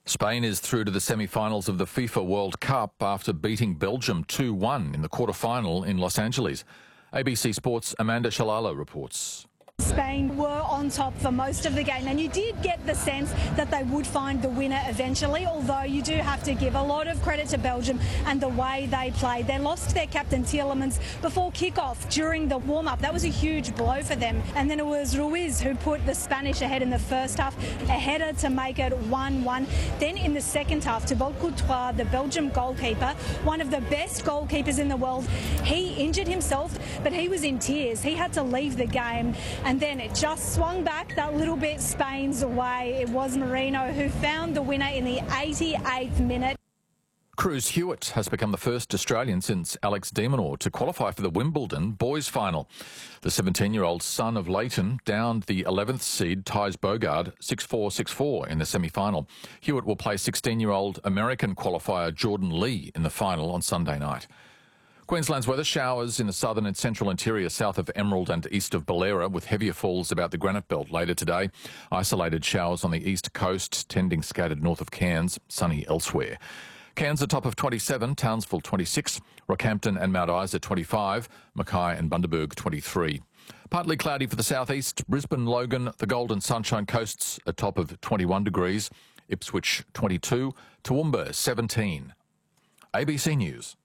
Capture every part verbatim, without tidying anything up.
Spain is through to the semi-finals of the FIFA World Cup after beating Belgium two one in the quarter-final in Los Angeles. A B C Sports' Amanda Shalala reports. Spain were on top for most of the game, and you did get the sense that they would find the winner eventually, although you do have to give a lot of credit to Belgium and the way they played. They lost their captain Tielemans before kick-off during the warm-up. That was a huge blow for them. And then it was Ruiz who put the Spanish ahead in the first half, a header to make it one one. Then in the second half, Thibaut Courtois, the Belgium goalkeeper, one of the best goalkeepers in the world, he injured himself, but he was in tears. He had to leave the game. And then it just swung back that little bit Spain's way. It was Merino who found the winner in the eighty-eighth minute. Cruz Hewitt has become the first Australian since Alex de Minaur to qualify for the Wimbledon boys final. The seventeen-year-old son of Leighton downed the eleventh seed Thijs Bogard six four, six four in the semi-final. Hewitt will play sixteen-year-old American qualifier Jordan Lee in the final on Sunday night. Queensland's weather: showers in the southern and central interior south of Emerald and east of Ballera, with heavier falls about the Granite Belt later today. Isolated showers on the east coast, tending scattered north of Cairns, sunny elsewhere. Cairns a top of twenty-seven, Townsville twenty-six, Rockhampton and Mount Isa twenty-five, Mackay and Bundaberg twenty-three. Partly cloudy for the southeast, Brisbane, Logan, the Gold and Sunshine Coasts a top of twenty-one degrees, Ipswich twenty-two, Toowoomba seventeen. A B C News.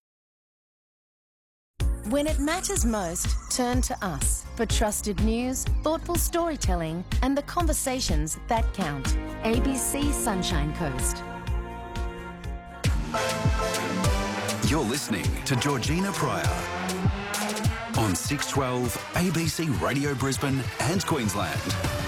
When it matters most, turn to us for trusted news, thoughtful storytelling, and the conversations that count. A B C Sunshine Coast. You're listening to Georgina Pryor on six twelve A B C Radio Brisbane and Queensland.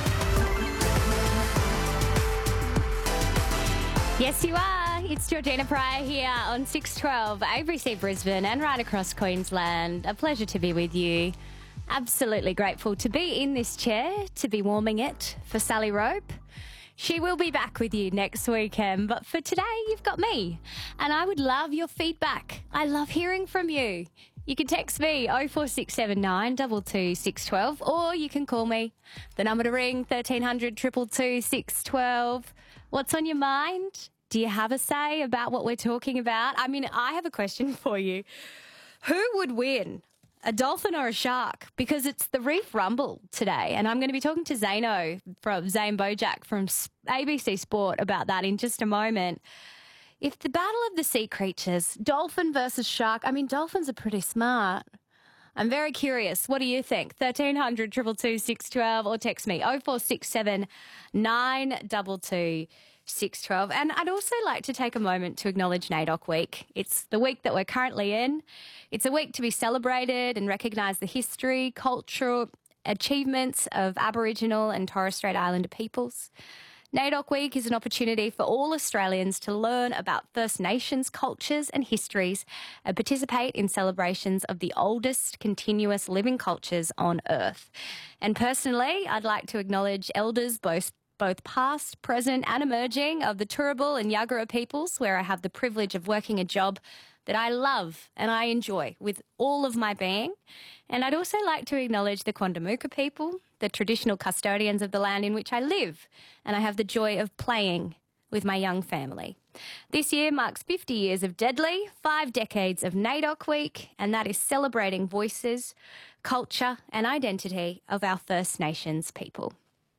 Yes, you are. It's Georgina Pryor here on six twelve A B C Brisbane and right across Queensland. A pleasure to be with you. Absolutely grateful to be in this chair, to be warming it for Sally Rope. She will be back with you next weekend, but for today, you've got me. And I would love your feedback. I love hearing from you. You can text me oh four six seven nine, two two six one two, or you can call me. The number to ring, thirteen hundred, two two two, six one two. What's on your mind? Do you have a say about what we're talking about? I mean, I have a question for you. Who would win, a dolphin or a shark? Because it's the Reef Rumble today, and I'm going to be talking to Zano from Zane Bojack from A B C Sport about that in just a moment. If the battle of the sea creatures, dolphin versus shark, I mean, dolphins are pretty smart. I'm very curious. What do you think? thirteen hundred, two two two, six one two, or text me oh four six seven nine, two two six one two. And I'd also like to take a moment to acknowledge NAIDOC Week. It's the week that we're currently in. It's a week to be celebrated and recognise the history, cultural achievements of Aboriginal and Torres Strait Islander peoples. NAIDOC Week is an opportunity for all Australians to learn about First Nations cultures and histories and participate in celebrations of the oldest continuous living cultures on Earth. And personally, I'd like to acknowledge elders both both past, present and emerging of the Turrbal and Yagara peoples, where I have the privilege of working a job that I love and I enjoy with all of my being. And I'd also like to acknowledge the Quandamooka people, the traditional custodians of the land in which I live, and I have the joy of playing with my young family. This year marks fifty years of Deadly, five decades of NAIDOC Week, and that is celebrating voices, culture and identity of our First Nations people.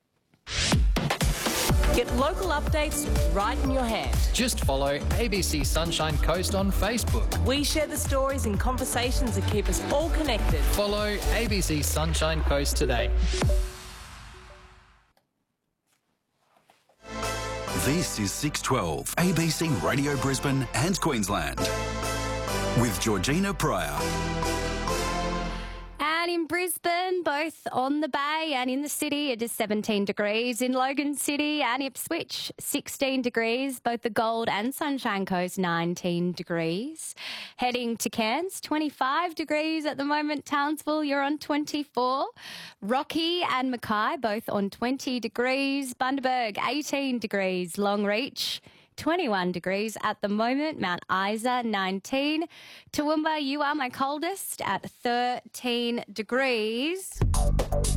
Get local updates right in your hand. Just follow A B C Sunshine Coast on Facebook. We share the stories and conversations that keep us all connected. Follow A B C Sunshine Coast today. This is six twelve A B C Radio Brisbane and Queensland with Georgina Pryor. And in Brisbane, both on the bay and in the city, it is seventeen degrees. In Logan City and Ipswich, sixteen degrees. Both the Gold and Sunshine Coast, nineteen degrees. Heading to Cairns, twenty-five degrees at the moment. Townsville, you're on twenty-four. Rocky and Mackay, both on twenty degrees. Bundaberg, eighteen degrees. Longreach, twenty-one degrees at the moment. Mount Isa, nineteen. Toowoomba, you are my coldest at thirteen degrees.